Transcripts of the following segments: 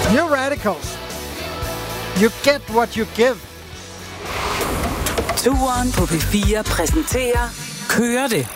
New Radicals. You get what you give. Turen på P4 præsenterer Kører det.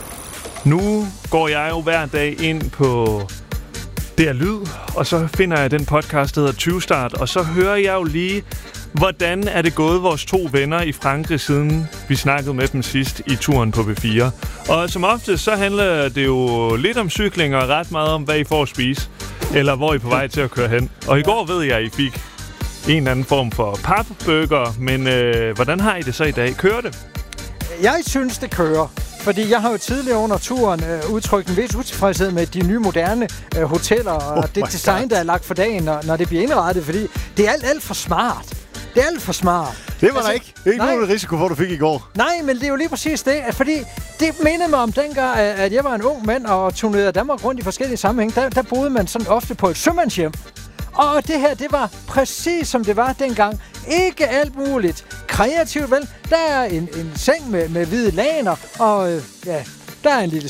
Nu går jeg jo hver dag ind på DR Lyd, og så finder jeg den podcast, der hedder 20 Start, og så hører jeg jo lige, hvordan er det gået vores to venner i Frankrig, siden vi snakkede med dem sidst i turen på P4. Og som ofte, så handler det jo lidt om cykling og ret meget om, hvad I får at spise, eller hvor I er på vej til at køre hen. Og i går ved jeg, at I fik en eller anden form for papburger, men hvordan har I det så i dag? Kører det? Jeg synes, det kører. Fordi jeg har jo tidligere under turen udtrykt en vis utilfredshed med de nye moderne hoteller og det design, der er lagt for dagen, når det bliver indrettet. Fordi det er alt for smart. Det er alt for smart. Det var der ikke. Det er ikke nogen risiko for, du fik i går. Nej, men det er jo lige præcis det. Fordi det mindede mig om dengang, at jeg var en ung mand og turnerede Danmark rundt i forskellige sammenhæng. Der boede man sådan ofte på et sømandshjem. Og det her, det var præcis som det var dengang. Ikke alt muligt kreativt, vel? Der er en seng med hvide laner, og der er en lille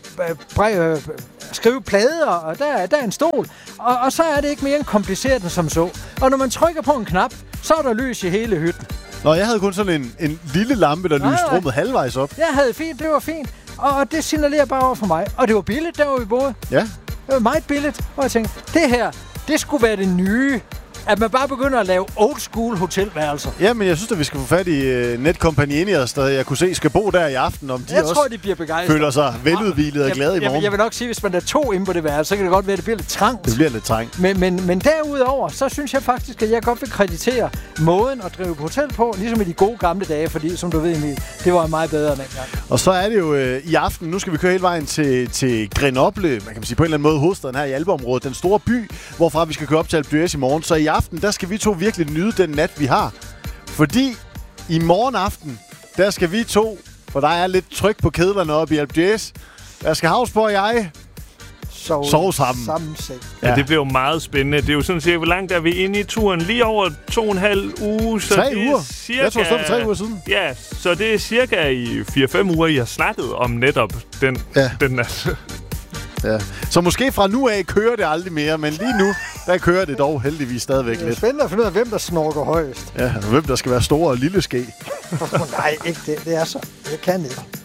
skriveplade, og der er en stol. Og så er det ikke mere kompliceret end som så. Og når man trykker på en knap, så er der lys i hele hytten. Nå, jeg havde kun sådan en lille lampe, der lyste rummet halvvejs op. Jeg havde fint, det var fint. Og det signalerer bare over for mig. Og det var billigt, der hvor vi boede. Ja. Det var meget billigt. Og jeg tænkte, det her, det skulle være det nye. At man bare begynder at lave old school hotelværelser. Ja, men jeg synes, at vi skal få fat i Netcompagnieniers, der jeg kunne se skal bo der i aften, om de jeg også tror, de bliver begejstret. Føler sig veludhvilet og glade i morgen. Jeg vil nok sige, hvis man er to inde på det værelse, så kan det godt være, at det bliver lidt trangt. Det bliver lidt trangt. Men derudover, så synes jeg faktisk, at jeg godt vil kreditere måden at drive på hotel på, ligesom i de gode gamle dage, fordi som du ved, Emil, det var meget bedre end dengang. Og så er det jo i aften, nu skal vi køre hele vejen til Grenoble, man kan sige på en eller anden måde hovedstaden her i Alpeområdet, den store by, hvorfra vi skal køre op til Alpe d'Huez i morgen. Så i aften, der skal vi to virkelig nyde den nat, vi har. Fordi i morgen aften, der skal vi to, for der er lidt tryk på kedlerne oppe i Alpe d'Huez, der skal Havsborg og jeg sove sammen. Ja, det bliver jo meget spændende. Det er jo sådan set, hvor langt er vi inde i turen? Lige over 2,5 uger. Så 3 uger? Cirka, jeg tror, det var 3 uger siden. Ja, så det er cirka i 4-5 uger, I har snakket om netop den nat. Ja. Så måske fra nu af kører det aldrig mere, men lige nu, der kører det dog heldigvis stadigvæk lidt. Det er spændende at finde ud af, hvem der snorker højest. Ja, og hvem der skal være store og lille ske. Nej, ikke det. Det er så. Det kan ikke.